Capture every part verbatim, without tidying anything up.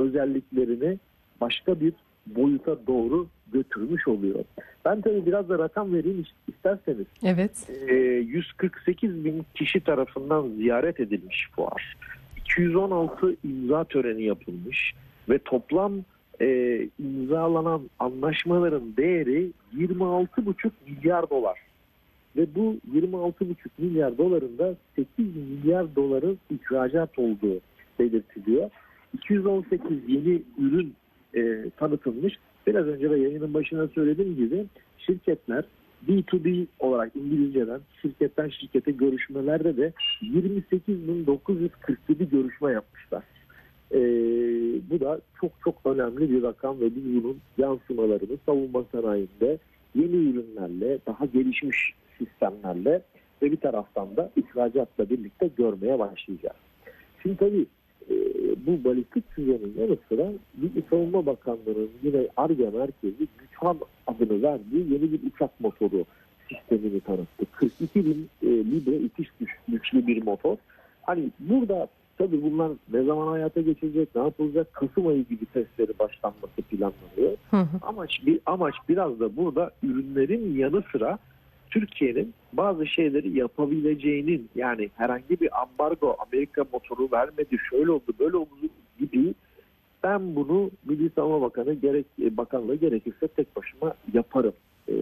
özelliklerini başka bir boyuta doğru götürmüş oluyor. Ben tabii biraz da rakam vereyim isterseniz. Evet. Ee, yüz kırk sekiz bin kişi tarafından ziyaret edilmiş fuar. iki yüz on altı imza töreni yapılmış ve toplam e, imzalanan anlaşmaların değeri yirmi altı buçuk milyar dolar. Ve bu yirmi altı buçuk milyar doların da sekiz milyar doların ihracat olduğu belirtiliyor. iki yüz on sekiz yeni ürün e, tanıtılmış. Biraz önce de yayının başına söylediğim gibi şirketler B iki B olarak İngilizceden şirketten şirkete görüşmelerde de yirmi sekiz bin dokuz yüz kırk yedi görüşme yapmışlar. Ee, bu da çok çok önemli bir rakam ve biz bunun yansımalarını savunma sanayinde yeni ürünlerle, daha gelişmiş sistemlerle ve bir taraftan da ihracatla birlikte görmeye başlayacağız. Şimdi tabii e, bu balistik füzenin yanı sıra Milli Savunma Bakanlığı'nın yine Ar-Ge merkezi Güçhan adını verdiği yeni bir uçak motoru sistemini tanıttı. kırk iki bin e, libre itiş güç, güçlü bir motor. Hani burada tabii bunlar ne zaman hayata geçecek, ne yapılacak? Kasım ayı gibi testleri başlanması planlanıyor. Hı hı. Amaç bir amaç biraz da burada ürünlerin yanı sıra Türkiye'nin bazı şeyleri yapabileceğinin, yani herhangi bir ambargo, Amerika motoru vermedi, şöyle oldu, böyle oldu gibi, ben bunu Milli Savunma Bakanı gerek bakanlığı gerekirse tek başıma yaparım e,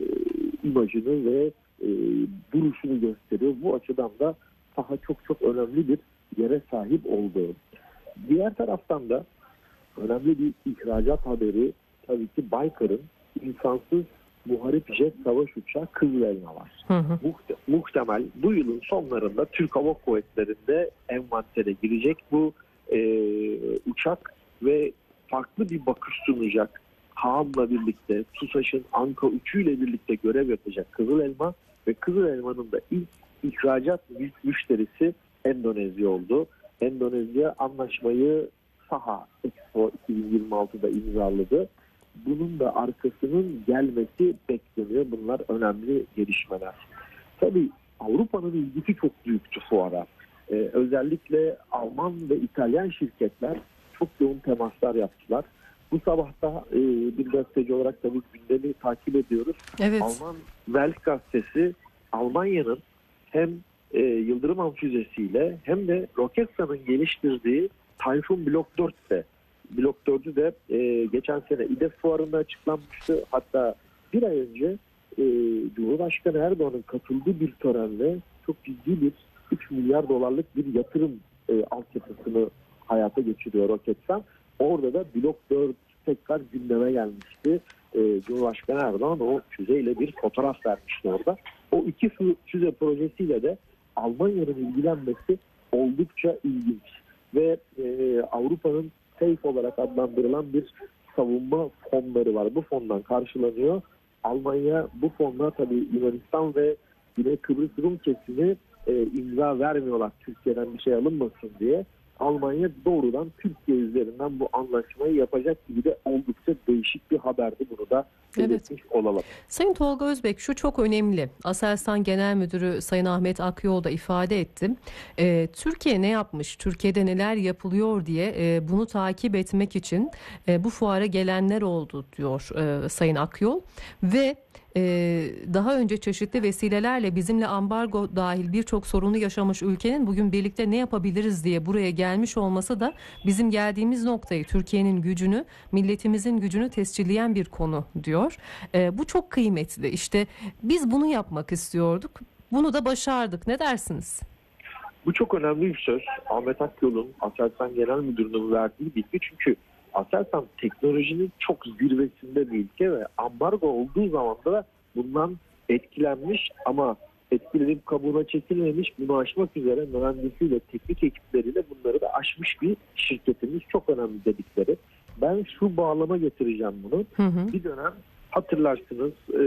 imajını ve e, duruşunu gösteriyor. Bu açıdan da daha çok çok önemli bir yere sahip olduğu. Diğer taraftan da önemli bir ihracat haberi tabii ki Baykar'ın insansız muharip jet savaş uçağı Kızıl Elma var. Hı hı. Muhte- muhtemel bu yılın sonlarında Türk Hava Kuvvetleri'nde envantere girecek bu e, uçak ve farklı bir bakış sunacak. Kaan'la birlikte, TUSAŞ'ın Anka üçüyle birlikte görev yapacak Kızıl Elma ve Kızıl Elma'nın da ilk ihracat müşterisi Endonezya oldu. Endonezya anlaşmayı Saha Expo iki bin yirmi altıda imzaladı. Bunun da arkasının gelmesi bekleniyor. Bunlar önemli gelişmeler. Tabii Avrupa'nın ilgisi çok büyüktü fuara. Ee, özellikle Alman ve İtalyan şirketler çok yoğun temaslar yaptılar. Bu sabah da e, bir gazeteci olarak tabii gündemi takip ediyoruz. Evet. Alman Welt gazetesi Almanya'nın hem e, Yıldırım Han füzesiyle hem de Roketsan'ın geliştirdiği Tayfun Blok dörtte Blok dördü de e, geçen sene İDEF fuarında açıklanmıştı. Hatta bir ay önce e, Cumhurbaşkanı Erdoğan'ın katıldığı bir törenle çok ciddi bir üç milyar dolarlık bir yatırım e, altyapısını hayata geçiriyor Roketsan. Orada da Blok dört tekrar gündeme gelmişti. E, Cumhurbaşkanı Erdoğan o füzeyle bir fotoğraf vermişti orada. O iki füze projesiyle de Almanya'nın ilgilenmesi oldukça ilginç. Ve e, Avrupa'nın SAFE olarak adlandırılan bir savunma fonları var. Bu fondan karşılanıyor. Almanya bu fonla tabii Yunanistan ve Güney Kıbrıs Rum kesimi e, imza vermiyorlar Türkiye'den bir şey alınmasın diye. Almanya doğrudan Türkiye üzerinden bu anlaşmayı yapacak gibi de oldukça değişik bir haberdi. Bunu da belirtmiş evet. olalım. Sayın Tolga Özbek, şu çok önemli. Aselsan Genel Müdürü Sayın Ahmet Akyol da ifade etti. Ee, Türkiye ne yapmış, Türkiye'de neler yapılıyor diye e, bunu takip etmek için e, bu fuara gelenler oldu diyor e, Sayın Akyol. Ve Ee, daha önce çeşitli vesilelerle bizimle ambargo dahil birçok sorunu yaşamış ülkenin bugün birlikte ne yapabiliriz diye buraya gelmiş olması da bizim geldiğimiz noktayı, Türkiye'nin gücünü, milletimizin gücünü tescilleyen bir konu diyor. Ee, bu çok kıymetli. İşte biz bunu yapmak istiyorduk. Bunu da başardık. Ne dersiniz? Bu çok önemli bir söz. Ahmet Akyol'un, Aselsan Genel Müdürü'nün verdiği bilgi, çünkü Aselsan teknolojinin çok zirvesinde bir ülke ve ambargo olduğu zaman da bundan etkilenmiş ama etkilenip kabuğuna çekilmemiş, bunu aşmak üzere mühendisiyle, teknik ekipleriyle bunları da aşmış bir şirketimiz. Çok önemli dedikleri. Ben şu bağlama getireceğim bunu. Hı hı. Bir dönem hatırlarsınız e,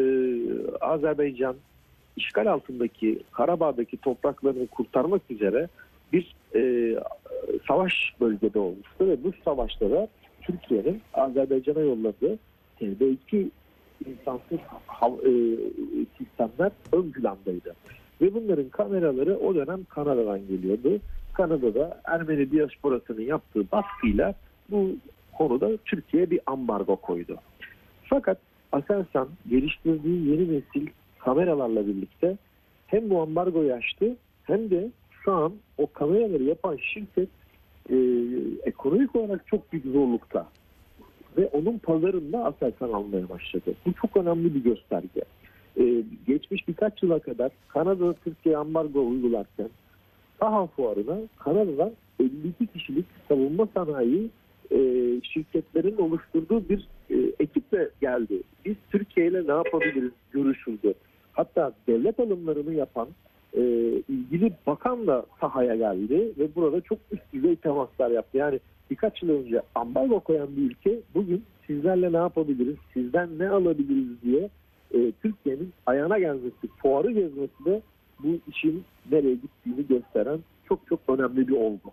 Azerbaycan işgal altındaki Karabağ'daki topraklarını kurtarmak üzere bir e, savaş bölgede olmuştu ve bu savaşlara Türkiye'nin Azerbaycan'a yolladığı T B iki insansız e, sistemler ön plandaydı. Ve bunların kameraları o dönem Kanada'dan geliyordu. Kanada'da Ermeni diasporasının yaptığı baskıyla bu konuda Türkiye bir ambargo koydu. Fakat Aselsan geliştirdiği yeni nesil kameralarla birlikte hem bu ambargoyu aştı hem de şu an o kameraları yapan şirket e, ekonomik olarak çok büyük zorlukta. Ve onun pazarında Aselsan almaya başladı. Bu çok önemli bir gösterge. Ee, geçmiş birkaç yıla kadar Kanada Türkiye ambargo uygularken SAHA fuarına Kanada'dan elli iki kişilik savunma sanayi e, şirketlerin oluşturduğu bir e, ekiple geldi. Biz Türkiye ile ne yapabiliriz görüşüldü. Hatta devlet alımlarını yapan e, ilgili bakan da sahaya geldi ve burada çok üst düzey temaslar yaptı. Yani birkaç yıl önce ambargo koyan bir ülke bugün sizlerle ne yapabiliriz, sizden ne alabiliriz diye e, Türkiye'nin ayağına gelmesi, fuarı gezmesi de bu işin nereye gittiğini gösteren çok çok önemli bir olgu.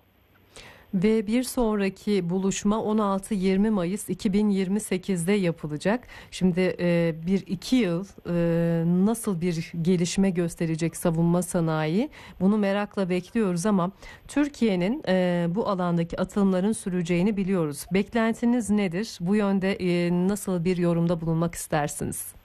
Ve bir sonraki buluşma on altı yirmi Mayıs iki bin yirmi sekizde yapılacak. Şimdi e, bir iki yıl e, nasıl bir gelişme gösterecek savunma sanayi? Bunu merakla bekliyoruz ama Türkiye'nin e, bu alandaki atılımların süreceğini biliyoruz. Beklentiniz nedir? Bu yönde e, nasıl bir yorumda bulunmak istersiniz?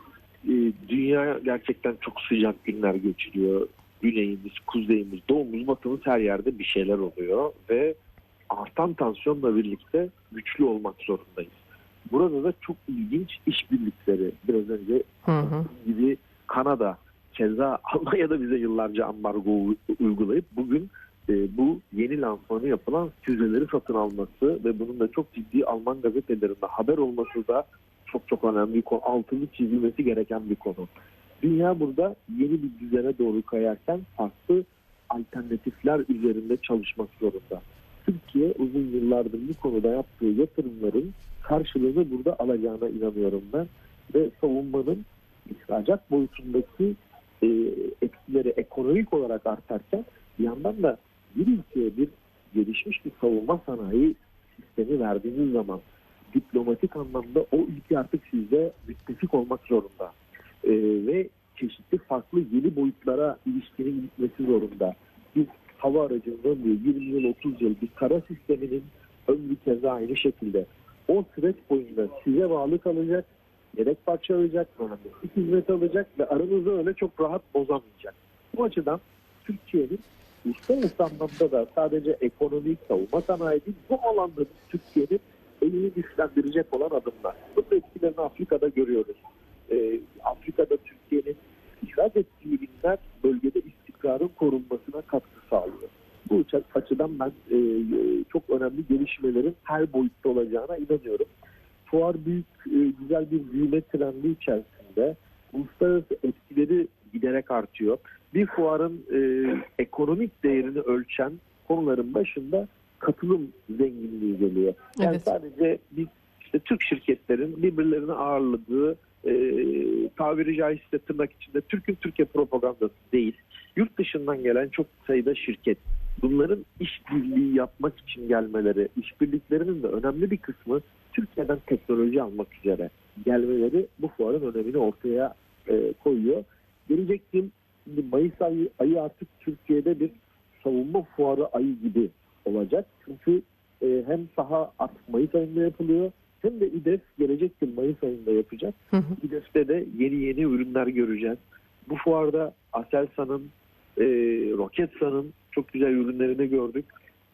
E, dünya gerçekten çok sıcak günler geçiriyor. Güneyimiz, kuzeyimiz, doğumuz, batımız her yerde bir şeyler oluyor ve artan tansiyonla birlikte güçlü olmak zorundayız. Burada da çok ilginç işbirlikleri, biraz önce hı hı. gibi Kanada, keza Almanya'da bize yıllarca ambargo uygulayıp bugün e, bu yeni lansmanı yapılan füzeleri satın alması ve bunun da çok ciddi Alman gazetelerinde haber olması da çok çok önemli bir konu. Altını çizilmesi gereken bir konu. Dünya burada yeni bir düzene doğru kayarken farklı alternatifler üzerinde çalışmak zorunda. Türkiye uzun yıllardır bu konuda yaptığı yatırımların karşılığını burada alacağına inanıyorum ben. Ve savunmanın ihracat boyutundaki e, etkileri ekonomik olarak artarken bir yandan da bir ülkeye bir gelişmiş bir savunma sanayi sistemi verdiğiniz zaman diplomatik anlamda o ülke artık sizde müttefik olmak zorunda. Ee, ve çeşitli farklı yeni boyutlara ilişkinin gitmesi zorunda. Bir hava aracının ömrü yirmi yıl otuz yıl, bir kara sisteminin ömrü keza aynı şekilde. O süreç boyunca size bağlı kalacak, yedek parça alacak, mühendislik hizmet alacak ve aranızda öyle çok rahat bozamayacak. Bu açıdan Türkiye'nin uluslararası anlamda da sadece ekonomik, savunma sanayi değil, bu alanda Türkiye'nin elini güçlendirecek olan adımlar. Bunun etkilerini Afrika'da görüyoruz. Ee, Afrika'da Türkiye'nin ihraç ettiği ürünler bölgede istikrarın korunmasına katkı sağlıyor. Bu açıdan ben e, çok önemli gelişmelerin her boyutta olacağına inanıyorum. Fuar büyük, e, güzel bir büyüme trendi içerisinde. Uluslararası etkileri giderek artıyor. Bir fuarın e, ekonomik değerini ölçen konuların başında katılım zenginliği geliyor. Yani evet. Sadece bir işte Türk şirketlerin birbirlerini ağırladığı e, tabiri caizse tırnak içinde Türk'ün Türkiye propagandası değil. Yurt dışından gelen çok sayıda şirket. Bunların işbirliği yapmak için gelmeleri, işbirliklerinin de önemli bir kısmı Türkiye'den teknoloji almak üzere gelmeleri bu fuarın önemini ortaya e, koyuyor. Gelecek yıl Mayıs ayı, ayı artık Türkiye'de bir savunma fuarı ayı gibi olacak. Çünkü e, hem saha artık Mayıs ayında yapılıyor hem de İDEF gelecek yıl Mayıs ayında yapacak. Hı hı. İDEF'te de yeni yeni ürünler göreceğiz. Bu fuarda Aselsan'ın, e, Roketsan'ın çok güzel ürünlerini gördük.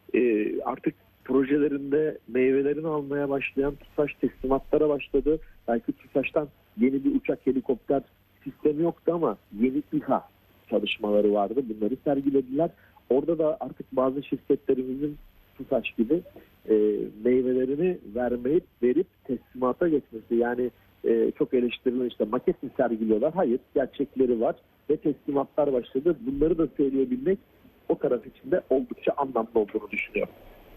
E, artık projelerinde meyvelerini almaya başlayan TUSAŞ teslimatlara başladı. Belki TUSAŞ'tan yeni bir uçak helikopter sistemi yoktu ama yeni İHA çalışmaları vardı. Bunları sergilediler. Orada da artık bazı şirketlerimizin TUSAŞ gibi e, meyvelerini vermeyip verip teslimata geçmesi. Yani e, çok eleştirilen işte maket mi sergiliyorlar? Hayır, gerçekleri var ve teslimatlar başladı. Bunları da söyleyebilmek o taraf için de oldukça anlamlı olduğunu düşünüyorum.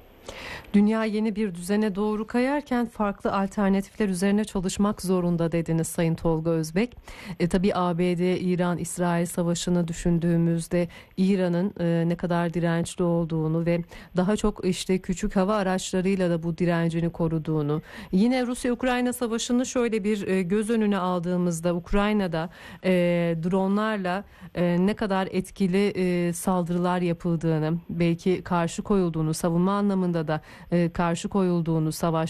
Dünya yeni bir düzene doğru kayarken farklı alternatifler üzerine çalışmak zorunda dediniz Sayın Tolga Özbek. E, tabii A B D-İran-İsrail savaşını düşündüğümüzde İran'ın e, ne kadar dirençli olduğunu ve daha çok işte küçük hava araçlarıyla da bu direncini koruduğunu. Yine Rusya-Ukrayna savaşını şöyle bir e, göz önüne aldığımızda Ukrayna'da e, dronlarla e, ne kadar etkili e, saldırılar yapıldığını, belki karşı koyulduğunu, savunma anlamında da karşı koyulduğunu, savaş